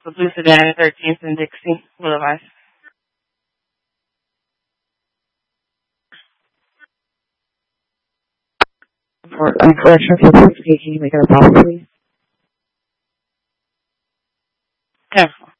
The blue sedan, 13th and Dixie Boulevard. For correction for police, can you make it a policy, please? Yeah.